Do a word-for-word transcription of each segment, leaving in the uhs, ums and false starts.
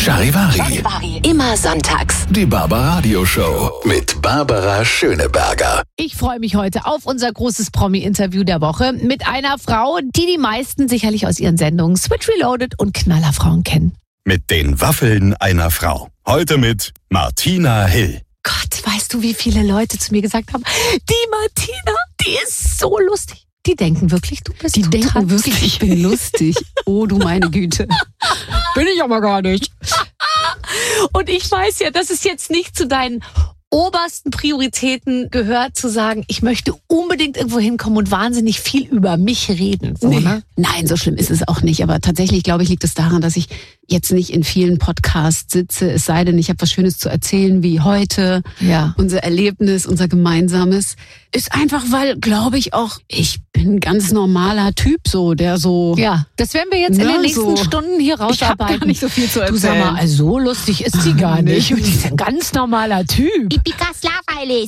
Charivari. Immer sonntags. Die Barbaradio Show mit Barbara Schöneberger. Ich freue mich heute auf unser großes Promi-Interview der Woche mit einer Frau, die die meisten sicherlich aus ihren Sendungen Switch Reloaded und Knallerfrauen kennen. Mit den Waffeln einer Frau. Heute mit Martina Hill. Gott, weißt du, wie viele Leute zu mir gesagt haben, die Martina, die ist so lustig. Die denken wirklich, du bist Die total denken wirklich, lustig. ich bin lustig. Oh, du meine Güte. Bin ich aber gar nicht. Und ich weiß ja, dass es jetzt nicht zu deinen obersten Prioritäten gehört, zu sagen, ich möchte unbedingt irgendwo hinkommen und wahnsinnig viel über mich reden. So, Nee. ne? Nein, so schlimm ist es auch nicht. Aber tatsächlich, glaube ich, liegt es daran, dass ich jetzt nicht in vielen Podcasts sitze. Es sei denn, ich habe was Schönes zu erzählen, wie heute. Ja. Unser Erlebnis, unser gemeinsames. Ist einfach, weil, glaube ich, auch, ich bin ein ganz normaler Typ, so, der so... Ja, das werden wir jetzt in Ne, den nächsten so. Stunden hier Ich habe rausarbeiten. gar nicht so viel zu Du erzählen. sag mal, also so lustig ist die gar nicht. Die ist ein ganz normaler Typ. Pikaslavalis.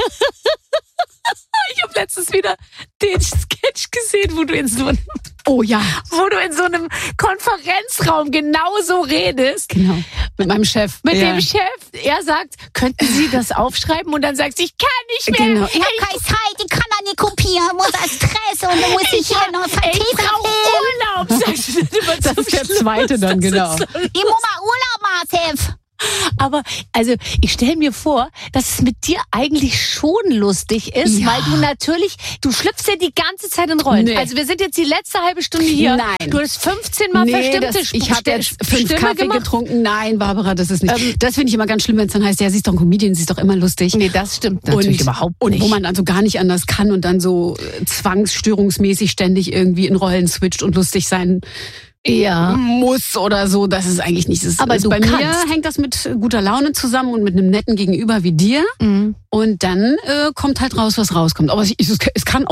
Ich habe letztens wieder den Sketch gesehen, wo du in so einem, Oh ja, wo du in so einem Konferenzraum genauso redest. genau. Mit meinem Chef. Mit ja. dem Chef. Er sagt, könnten Sie das aufschreiben? Und dann sagt sie, ich kann nicht mehr. Genau. Ich hab keine Zeit, ich kann da nicht kopieren, muss als Stress und dann muss ich, hier noch Ich vertiefen. brauche Urlaub, sagst du dann immer Das zum ist der Schluss. zweite dann, Das genau. ist so Ich muss mal Urlaub machen, Chef. Aber also ich stelle mir vor, dass es mit dir eigentlich schon lustig ist, Ja. weil du natürlich, du schlüpfst ja die ganze Zeit in Rollen. Nee. Also wir sind jetzt die letzte halbe Stunde hier. Nein. Du hast fünfzehn Mal Nee, verstimmte das, Sp- ich habe St- jetzt fünf Stimme Kaffee gemacht. getrunken. Nein, Barbara, das ist nicht. Ähm, das finde ich immer ganz schlimm, wenn es dann heißt, ja, sie ist doch ein Comedian, sie ist doch immer lustig. Nee, das stimmt natürlich überhaupt und nicht. wo man also gar nicht anders kann und dann so äh, zwangsstörungsmäßig ständig irgendwie in Rollen switcht und lustig sein ja. muss oder so. Das ist eigentlich nicht. Das Aber ist, du bei kannst. mir hängt das mit guter Laune zusammen und mit einem netten Gegenüber wie dir. Mhm. Und dann äh, kommt halt raus, was rauskommt. Aber es, es, es kann